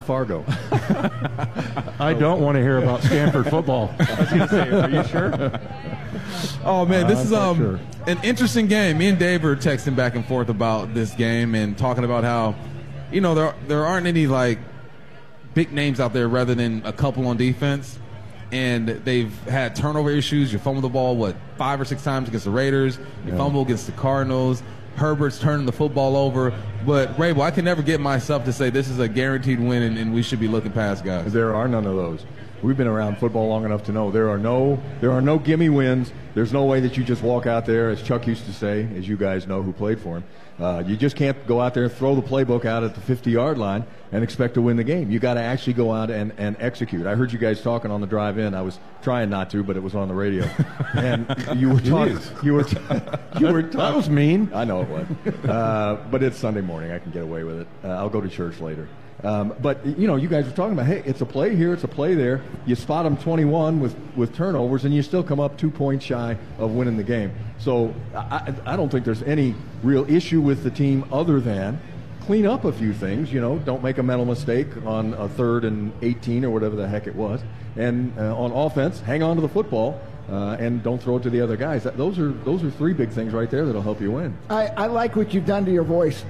Fargo. I don't want to hear about Stanford football. I was going to say, are you sure? Oh man, this is sure. an interesting game. Me and Dave were texting back and forth about this game and talking about how, there aren't any like big names out there rather than a couple on defense, and they've had turnover issues. You fumble the ball 5 or 6 times against the Raiders. You fumble against the Cardinals. Herbert's turning the football over. But Rabel, I can never get myself to say this is a guaranteed win and we should be looking past guys. There are none of those. We've been around football long enough to know there are no gimme wins. There's no way that you just walk out there, as Chuck used to say, as you guys know who played for him. You just can't go out there and throw the playbook out at the 50-yard line and expect to win the game. You got to actually go out and execute. I heard you guys talking on the drive in. I was trying not to, but it was on the radio. And you were talking. That was mean. I know it was. But it's Sunday morning. I can get away with it. I'll go to church later. But, you guys were talking about, hey, it's a play here, it's a play there. You spot them 21 with turnovers, and you still come up 2 points shy of winning the game. So I don't think there's any real issue with the team other than clean up a few things. Don't make a mental mistake on a 3rd and 18 or whatever the heck it was. And on offense, hang on to the football. And don't throw it to the other guys. Those are 3 big things right there that'll help you win. I like what you've done to your voice.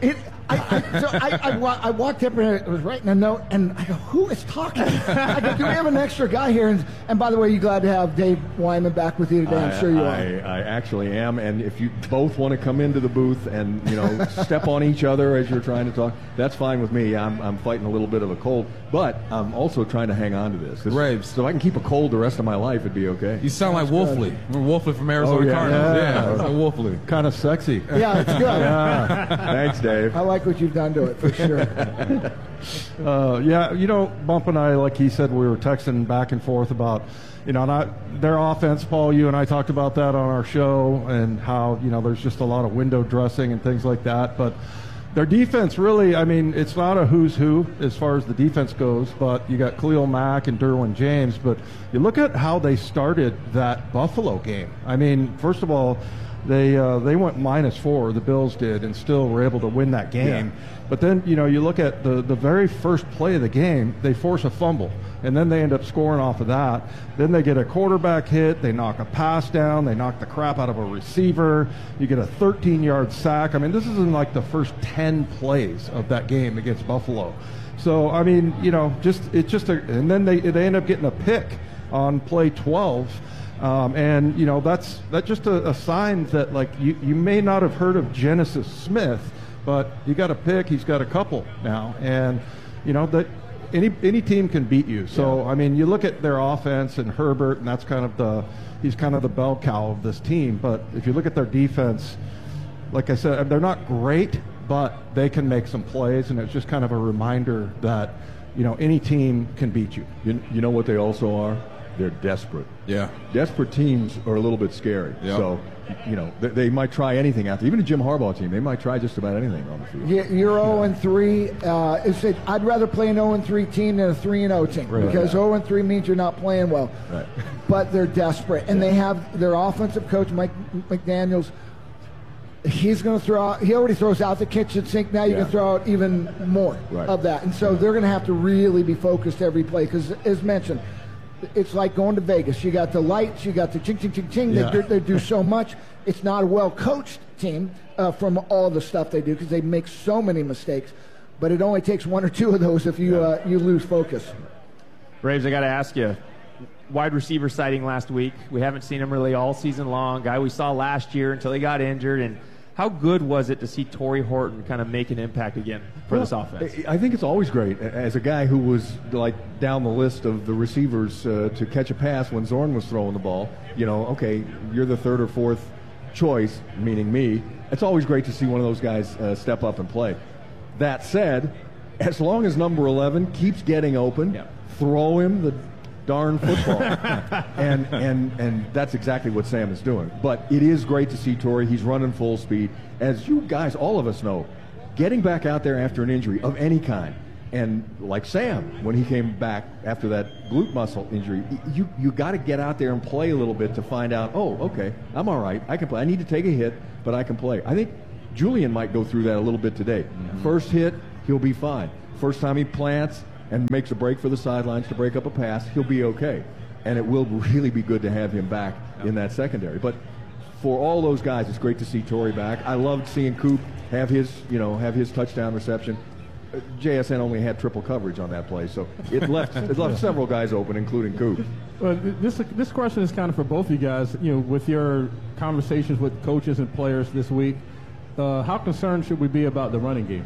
I walked up and I was writing a note, and I go, who is talking? I go, do we have an extra guy here? And by the way, you glad to have Dave Wyman back with you today? I'm sure you are. I actually am. And if you both want to come into the booth and step on each other as you're trying to talk, that's fine with me. I'm fighting a little bit of a cold, but I'm also trying to hang on to this. Raves. So if I can keep a cold the rest of my life, it'd be okay. You sound like Wolfley. Remember Wolfley from Arizona Cardinals? Yeah. Like Wolfley. Kind of sexy. Yeah, it's good. Thanks, Dave. I like what you've done to it, for sure. Bump and I, like he said, we were texting back and forth about, their offense. Paul, you and I talked about that on our show and how, there's just a lot of window dressing and things like that. But their defense really, it's not a who's who as far as the defense goes, but you got Khalil Mack and Derwin James. But you look at how they started that Buffalo game. First of all, they went -4, the Bills did, and still were able to win that game. Yeah. But then, you look at the very first play of the game, they force a fumble, and then they end up scoring off of that. Then they get a quarterback hit, they knock a pass down, they knock the crap out of a receiver, you get a 13-yard sack. This is in like the first 10 plays of that game against Buffalo. So, and then they end up getting a pick on play 12. That's just a sign that, like, you may not have heard of Genesis Smith, but you got a pick, he's got a couple now, and that any team can beat you. So you look at their offense and Herbert, and he's kind of the bell cow of this team. But if you look at their defense, like I said, they're not great, but they can make some plays, and it's just kind of a reminder that any team can beat you. You know what they also are? They're desperate. Yeah. Desperate teams are a little bit scary. Yeah. So, they might try anything out there. Even a Jim Harbaugh team, they might try just about anything on the field. You're 0-3. I'd rather play an 0-3 team than a 3-0 team, right. because 0-3 means you're not playing well. Right. But they're desperate, and they have their offensive coach, Mike McDaniels. He's going to throw out. He already throws out the kitchen sink. Now you can throw out even more of that, and so they're going to have to really be focused every play, because, as mentioned, it's like going to Vegas. You got the lights, you got the ching, ching, ching, ching. They do so much. It's not a well-coached team from all the stuff they do, because they make so many mistakes. But it only takes 1 or 2 of those if you lose focus. Braves, I got to ask you, wide receiver sighting last week. We haven't seen him really all season long. Guy we saw last year until he got injured. And how good was it to see Torrey Horton kind of make an impact again for this offense? I think it's always great. As a guy who was like down the list of the receivers to catch a pass when Zorn was throwing the ball, okay, you're the 3rd or 4th choice, meaning me. It's always great to see one of those guys step up and play. That said, as long as number 11 keeps getting open, throw him the darn football. and that's exactly what Sam is doing. But it is great to see Torrey. He's running full speed. As you guys, all of us know, getting back out there after an injury of any kind, and like Sam, when he came back after that glute muscle injury, you got to get out there and play a little bit to find out, oh, okay, I'm all right. I can play. I need to take a hit, but I can play. I think Julian might go through that a little bit today. First hit, he'll be fine. First time he plants, and makes a break for the sidelines to break up a pass, he'll be okay. And it will really be good to have him back in that secondary. But for all those guys, it's great to see Torrey back. I loved seeing Coop have his touchdown reception. JSN only had triple coverage on that play, so it left several guys open, including Coop. Well, this question is kind of for both of you guys. With your conversations with coaches and players this week, how concerned should we be about the running game?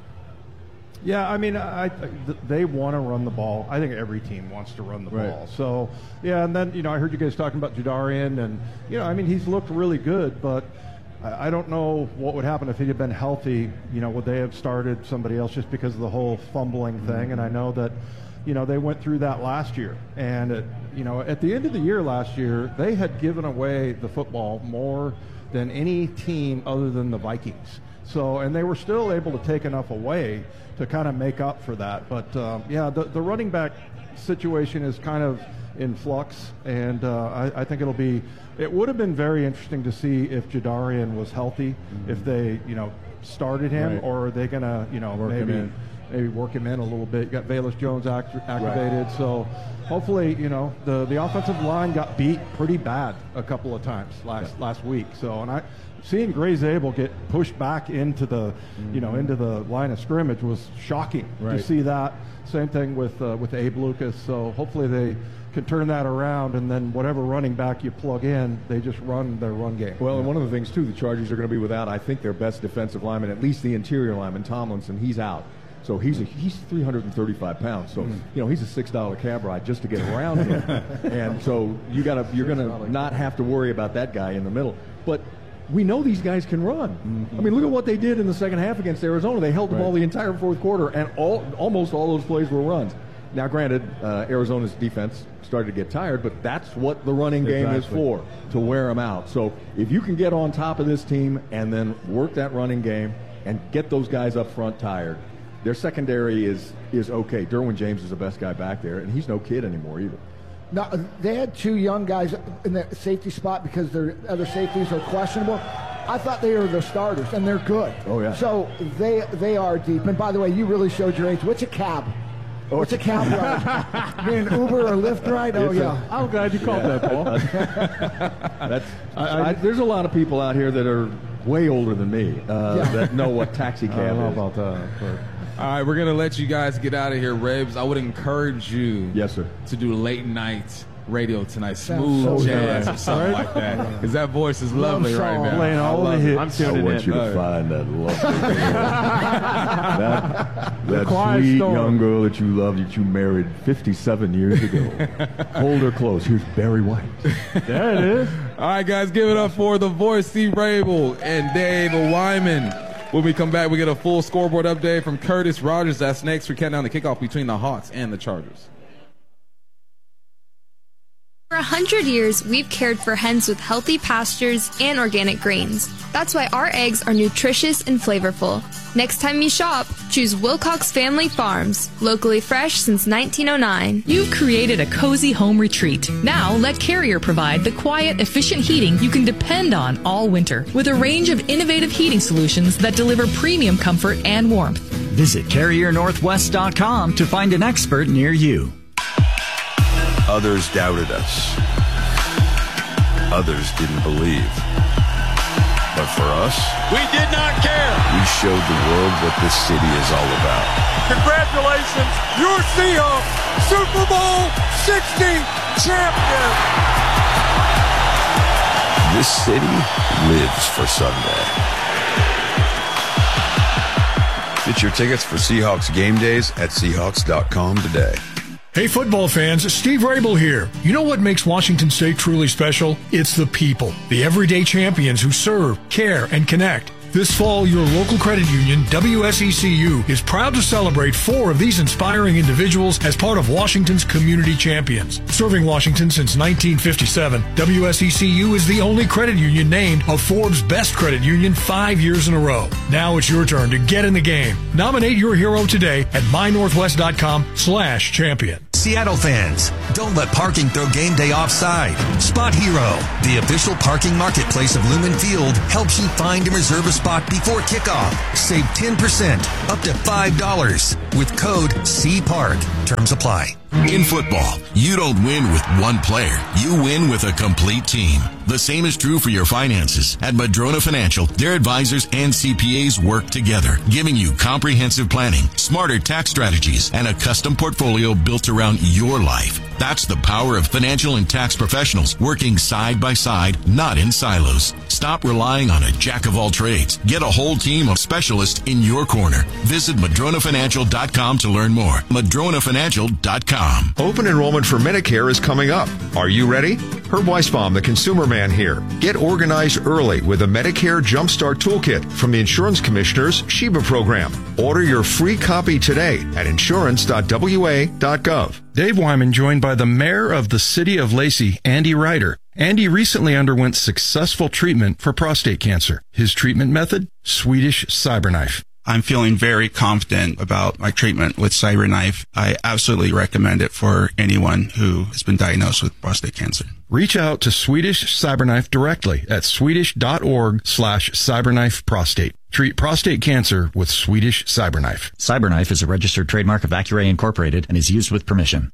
Yeah, I mean, they want to run the ball. I think every team wants to run the ball. So, yeah, and then, I heard you guys talking about Jadarian, and, he's looked really good, but I don't know what would happen if he had been healthy. Would they have started somebody else just because of the whole fumbling thing? And I know that, they went through that last year. And, at the end of the year last year, they had given away the football more than any team other than the Vikings. So, and they were still able to take enough away to kind of make up for that. But, the running back situation is kind of in flux, and I think it would have been very interesting to see if Jadarian was healthy, if they, started him, or are they going to, maybe work him in a little bit. You got Velus Jones activated, so hopefully, the offensive line got beat pretty bad a couple of times last week. So, and seeing Gray Zabel get pushed back into the, into the line of scrimmage was shocking to see that. Same thing with Abe Lucas. So hopefully they can turn that around, and then whatever running back you plug in, they just run their run game. Well, and one of the things too, the Chargers are going to be without, I think, their best defensive lineman, at least the interior lineman, Tomlinson. He's out. So he's 335 pounds. So he's a $6 cab ride just to get around him. And so you're gonna not have to worry about that guy in the middle. But we know these guys can run. I mean, look at what they did in the second half against Arizona. They held the ball the entire fourth quarter, and almost all those plays were runs. Now, granted, Arizona's defense started to get tired, but that's what the running game is for, to wear them out. So if you can get on top of this team and then work that running game and get those guys up front tired, their secondary is okay. Derwin James is the best guy back there, and he's no kid anymore either. No, they had two young guys in the safety spot because their other safeties are questionable. I thought they were the starters, and they're good. Oh, yeah. So they are deep. And by the way, you really showed your age. What's a cab? What's a cab ride? Being an Uber or Lyft ride? Oh, yeah. I'm glad you called that, Paul. There's a lot of people out here that are way older than me that know what taxi cab is. I don't know about that. But. All right, we're going to let you guys get out of here, Rebs. I would encourage you to do late night radio tonight, smooth jazz or something like that, because that voice is lovely right now. Playing all the hits. I'm tuning in. I want you to find that lovely that sweet young girl that you loved, that you married 57 years ago. Hold her close. Here's Barry White. There it is. All right, guys, give it up for the voice, Steve Rabel and Dave Wyman. When we come back, we get a full scoreboard update from Curtis Rogers. That's next. We're counting down the kickoff between the Hawks and the Chargers. For 100 years, we've cared for hens with healthy pastures and organic grains. That's why our eggs are nutritious and flavorful. Next time you shop, choose Wilcox Family Farms, locally fresh since 1909. You've created a cozy home retreat. Now let Carrier provide the quiet, efficient heating you can depend on all winter with a range of innovative heating solutions that deliver premium comfort and warmth. Visit CarrierNorthwest.com to find an expert near you. Others doubted us. Others didn't believe. But for us, we did not care. We showed the world what this city is all about. Congratulations, your Seahawks, Super Bowl 60 champion. This city lives for Sunday. Get your tickets for Seahawks game days at Seahawks.com today. Hey football fans, Steve Rabel here. You know what makes Washington State truly special? It's the people, the everyday champions who serve, care, and connect. This fall, your local credit union, WSECU, is proud to celebrate 4 of these inspiring individuals as part of Washington's Community Champions. Serving Washington since 1957, WSECU is the only credit union named a Forbes Best Credit Union 5 years in a row. Now it's your turn to get in the game. Nominate your hero today at mynorthwest.com/champion. Seattle fans, don't let parking throw game day offside. Spot Hero, the official parking marketplace of Lumen Field, helps you find and reserve a spot before kickoff. Save 10%, up to $5 with code CPARK. Terms apply. In football, you don't win with one player. You win with a complete team. The same is true for your finances. At Madrona Financial, their advisors and CPAs work together, giving you comprehensive planning, smarter tax strategies, and a custom portfolio built around your life. That's the power of financial and tax professionals working side by side, not in silos. Stop relying on a jack of all trades. Get a whole team of specialists in your corner. Visit MadronaFinancial.com to learn more. MadronaFinancial.com. Open enrollment for Medicare is coming up. Are you ready? Herb Weisbaum, the Consumer Man here. Get organized early with a Medicare Jumpstart Toolkit from the Insurance Commissioner's Sheba program. Order your free copy today at insurance.wa.gov. Dave Wyman joined by the mayor of the city of Lacey, Andy Ryder. Andy recently underwent successful treatment for prostate cancer. His treatment method? Swedish CyberKnife. I'm feeling very confident about my treatment with CyberKnife. I absolutely recommend it for anyone who has been diagnosed with prostate cancer. Reach out to Swedish CyberKnife directly at swedish.org/CyberKnifeProstate. Treat prostate cancer with Swedish CyberKnife. CyberKnife is a registered trademark of Accuray Incorporated and is used with permission.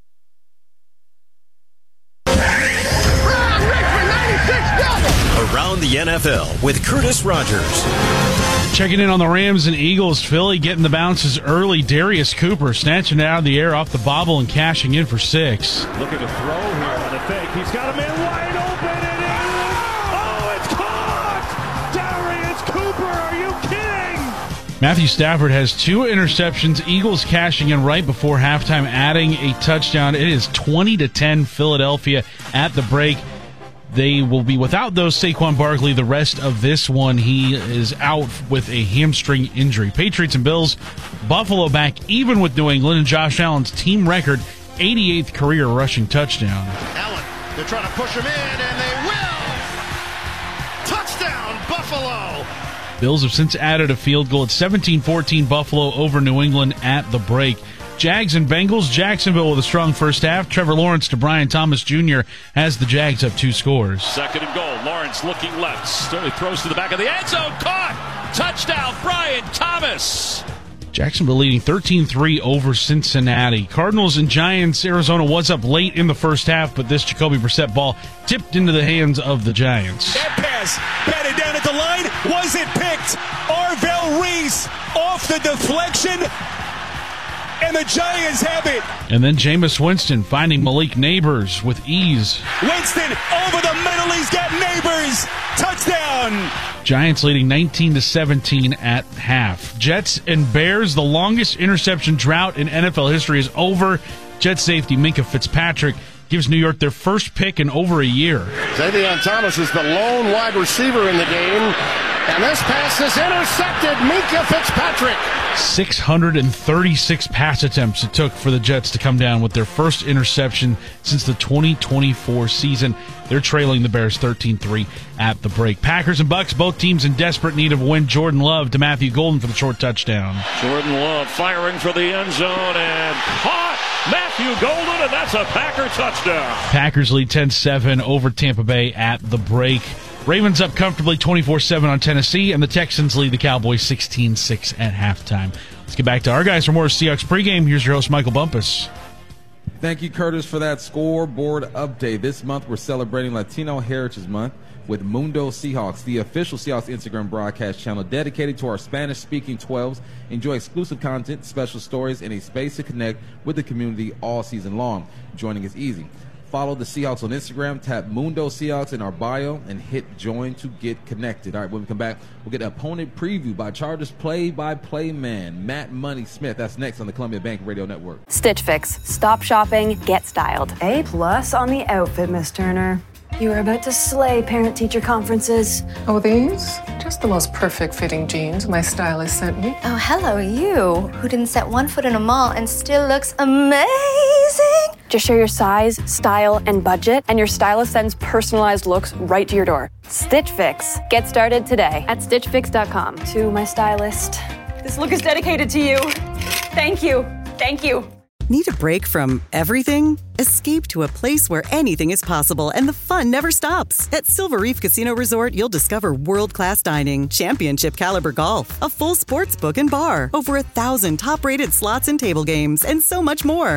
Around the NFL with Curtis Rogers. Checking in on the Rams and Eagles. Philly getting the bounces early. Darius Cooper snatching it out of the air off the bobble and cashing in for 6. Looking to throw here on the fake. He's got a man wide open. And it's caught! Darius Cooper, are you kidding? Matthew Stafford has 2 interceptions. Eagles cashing in right before halftime, adding a touchdown. It is 20-10 Philadelphia at the break. They will be without those Saquon Barkley the rest of this one. He is out with a hamstring injury. Patriots and Bills, Buffalo back even with New England, and Josh Allen's team record 88th career rushing touchdown. Allen, they're trying to push him in, and they will! Touchdown, Buffalo! Bills have since added a field goal at 17-14 Buffalo over New England at the break. Jags and Bengals, Jacksonville with a strong first half. Trevor Lawrence to Brian Thomas Jr. has the Jags up 2 scores. Second and goal. Lawrence looking left. Throws to the back of the end zone. Caught! Touchdown, Brian Thomas! Jacksonville leading 13-3 over Cincinnati. Cardinals and Giants. Arizona was up late in the first half, but this Jacoby Brissett ball tipped into the hands of the Giants. That pass batted down at the line. Was it picked? Arvell Reese off the deflection. And the Giants have it. And then Jameis Winston finding Malik Neighbors with ease. Winston over the middle. He's got Neighbors. Touchdown. Giants leading 19-17 at half. Jets and Bears, the longest interception drought in NFL history is over. Jets safety Minkah Fitzpatrick gives New York their first pick in over a year. Xavier Thomas is the lone wide receiver in the game. And this pass is intercepted. Minkah Fitzpatrick. 636 pass attempts it took for the Jets to come down with their first interception since the 2024 season. They're trailing the Bears 13-3 at the break. Packers and Bucks, both teams in desperate need of a win. Jordan Love to Matthew Golden for the short touchdown. Jordan Love firing for the end zone and caught Matthew Golden, and that's a Packer touchdown. Packers lead 10-7 over Tampa Bay at the break. Ravens up comfortably 24-7 on Tennessee, and the Texans lead the Cowboys 16-6 at halftime. Let's get back to our guys for more Seahawks pregame. Here's your host, Michael Bumpus. Thank you, Curtis, for that scoreboard update. This month, we're celebrating Latino Heritage Month with Mundo Seahawks, the official Seahawks Instagram broadcast channel dedicated to our Spanish-speaking 12s. Enjoy exclusive content, special stories, and a space to connect with the community all season long. Joining is easy. Follow the Seahawks on Instagram, tap Mundo Seahawks in our bio, and hit join to get connected. All right, when we come back, we'll get an opponent preview by Chargers play-by-play man, Matt Money Smith. That's next on the Columbia Bank Radio Network. Stitch Fix. Stop shopping, get styled. A+ on the outfit, Miss Turner. You are about to slay parent-teacher conferences. Oh, these? Just the most perfect fitting jeans my stylist sent me. Oh, hello, you, who didn't set one foot in a mall and still looks amazing. Just share your size, style, and budget, and your stylist sends personalized looks right to your door. Stitch Fix. Get started today at StitchFix.com. To my stylist, this look is dedicated to you. Thank you. Thank you. Need a break from everything? Escape to a place where anything is possible and the fun never stops. At Silver Reef Casino Resort, you'll discover world-class dining, championship caliber golf, a full sports book and bar, over 1,000 top-rated slots and table games, and so much more.